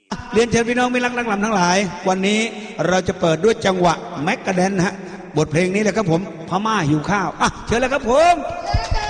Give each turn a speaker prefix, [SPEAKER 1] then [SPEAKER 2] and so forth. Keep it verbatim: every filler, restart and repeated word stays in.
[SPEAKER 1] เรียนเชิญพี่น้องมิรักนักลำทั้งหลายวันนี้เราจะเปิดด้วยจังหวะแมกกาเดนฮะบทเพลงนี้แหละครับผมพม่าหิวข้าวอ่ะเชิญเลยครับผม